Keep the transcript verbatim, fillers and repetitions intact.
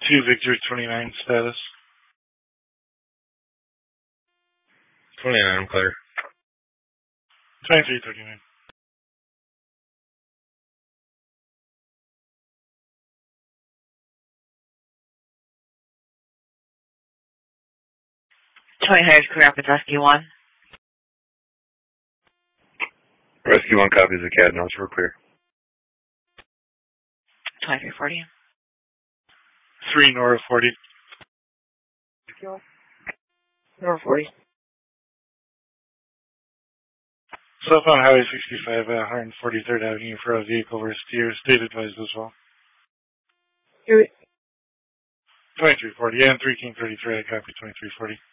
two Victor twenty-nine status. twenty-nine, I'm clear. twenty-three thirty-nine. twenty Hires clear up with Rescue one. Rescue one copies the C A D notes. We're clear. twenty-three forty. three Nora forty. Nora forty. Southbound Highway sixty-five at one forty-third Avenue for a vehicle where steer state advised as well. Here. twenty-three forty. Yeah, and three King thirty-three. I copy twenty-three forty.